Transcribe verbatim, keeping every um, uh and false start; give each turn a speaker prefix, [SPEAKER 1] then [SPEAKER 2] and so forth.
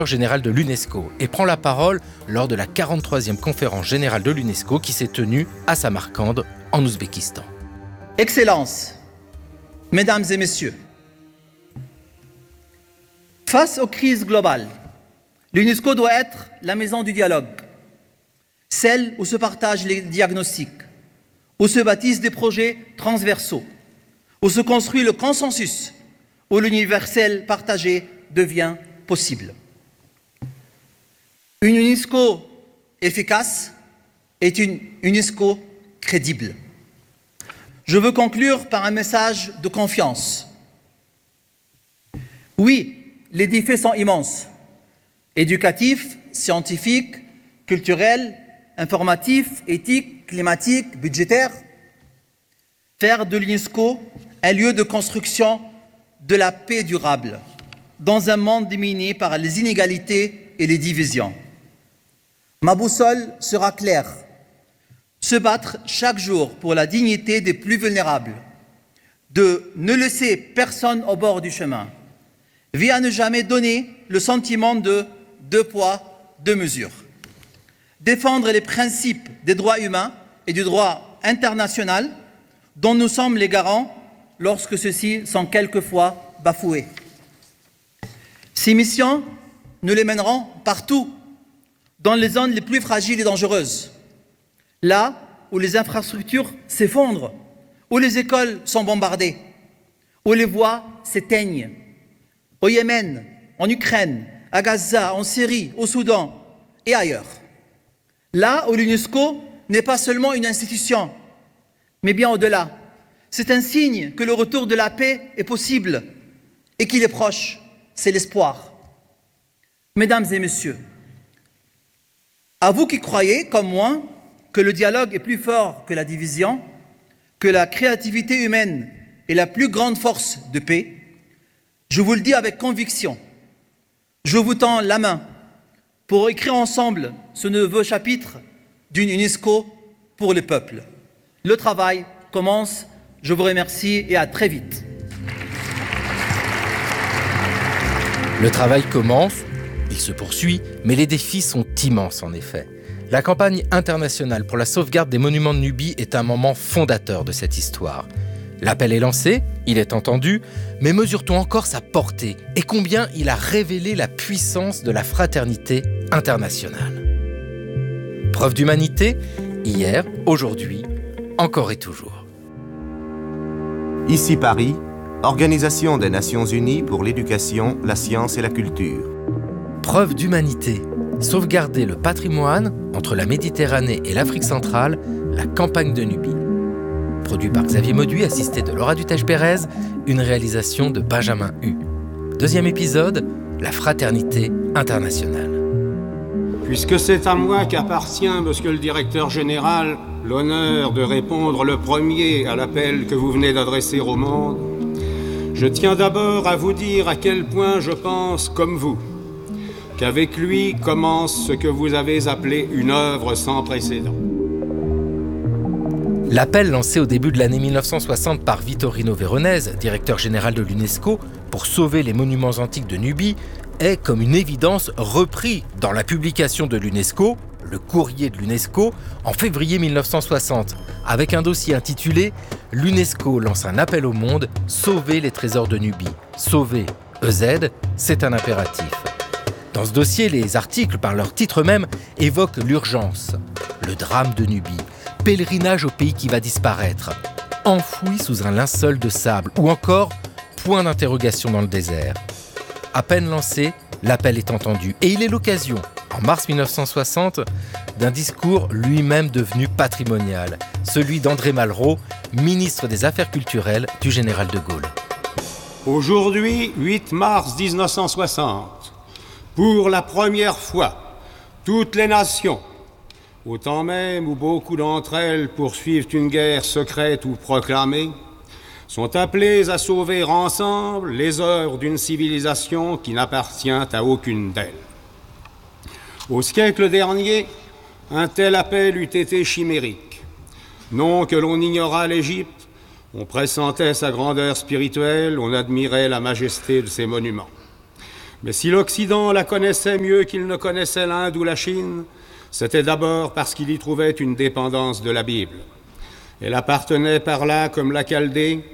[SPEAKER 1] général de l'UNESCO et prend la parole lors de la quarante-troisième conférence générale de l'UNESCO qui s'est tenue à Samarcande, en Ouzbékistan.
[SPEAKER 2] Excellences, Mesdames et Messieurs, face aux crises globales, l'UNESCO doit être la maison du dialogue, celle où se partagent les diagnostics, où se bâtissent des projets transversaux, où se construit le consensus, où l'universel partagé devient possible. Une UNESCO efficace est une UNESCO crédible. Je veux conclure par un message de confiance. Oui, les défis sont immenses. Éducatifs, scientifiques, culturels, informatifs, éthiques, climatiques, budgétaires. Faire de l'UNESCO un lieu de construction de la paix durable dans un monde dominé par les inégalités et les divisions. Ma boussole sera claire. Se battre chaque jour pour la dignité des plus vulnérables, de ne laisser personne au bord du chemin, via ne jamais donner le sentiment de deux poids, deux mesures. Défendre les principes des droits humains et du droit international dont nous sommes les garants lorsque ceux-ci sont quelquefois bafoués. Ces missions, nous les mènerons partout, dans les zones les plus fragiles et dangereuses, là où les infrastructures s'effondrent, où les écoles sont bombardées, où les voies s'éteignent, au Yémen, en Ukraine, à Gaza, en Syrie, au Soudan et ailleurs. Là où l'UNESCO n'est pas seulement une institution, mais bien au-delà. C'est un signe que le retour de la paix est possible et qu'il est proche. C'est l'espoir. Mesdames et messieurs, à vous qui croyez, comme moi, que le dialogue est plus fort que la division, que la créativité humaine est la plus grande force de paix, je vous le dis avec conviction. Je vous tends la main pour écrire ensemble ce nouveau chapitre d'une UNESCO pour le peuple. Le travail commence. Je vous remercie et à très vite.
[SPEAKER 1] Le travail commence. Il se poursuit, mais les défis sont immenses en effet. La campagne internationale pour la sauvegarde des monuments de Nubie est un moment fondateur de cette histoire. L'appel est lancé, il est entendu, mais mesure-t-on encore sa portée et combien il a révélé la puissance de la fraternité internationale. Preuve d'humanité, hier, aujourd'hui, encore et toujours.
[SPEAKER 3] Ici Paris, Organisation des Nations Unies pour l'éducation, la science et la culture.
[SPEAKER 1] Preuve d'humanité, sauvegarder le patrimoine entre la Méditerranée et l'Afrique centrale, la campagne de Nubie. Produit par Xavier Mauduit, assisté de Laura Dutèche-Pérez, une réalisation de Benjamin Hu. Deuxième épisode, la fraternité internationale.
[SPEAKER 4] Puisque c'est à moi qu'appartient, monsieur le directeur général, l'honneur de répondre le premier à l'appel que vous venez d'adresser au monde, je tiens d'abord à vous dire à quel point je pense comme vous, qu'avec lui commence ce que vous avez appelé une œuvre sans précédent.
[SPEAKER 1] L'appel lancé au début de l'année mille neuf cent soixante par Vittorino Veronese, directeur général de l'UNESCO, pour sauver les monuments antiques de Nubie, est comme une évidence repris dans la publication de l'UNESCO, le courrier de l'UNESCO, en février mille neuf cent soixante, avec un dossier intitulé « L'UNESCO lance un appel au monde, sauver les trésors de Nubie ». Sauver, E Z, c'est un impératif. Dans ce dossier, les articles, par leur titre même, évoquent l'urgence, le drame de Nubie, pèlerinage au pays qui va disparaître, enfoui sous un linceul de sable, ou encore point d'interrogation dans le désert. À peine lancé, l'appel est entendu, et il est l'occasion, en mars mille neuf cent soixante, d'un discours lui-même devenu patrimonial, celui d'André Malraux, ministre des Affaires culturelles du général de Gaulle.
[SPEAKER 4] Aujourd'hui, huit mars mille neuf cent soixante, pour la première fois, toutes les nations, au temps même où beaucoup d'entre elles poursuivent une guerre secrète ou proclamée, sont appelées à sauver ensemble les œuvres d'une civilisation qui n'appartient à aucune d'elles. Au siècle dernier, un tel appel eût été chimérique. Non que l'on ignorât l'Égypte, on pressentait sa grandeur spirituelle, on admirait la majesté de ses monuments. Mais si l'Occident la connaissait mieux qu'il ne connaissait l'Inde ou la Chine, c'était d'abord parce qu'il y trouvait une dépendance de la Bible. Elle appartenait par là, comme la Chaldée,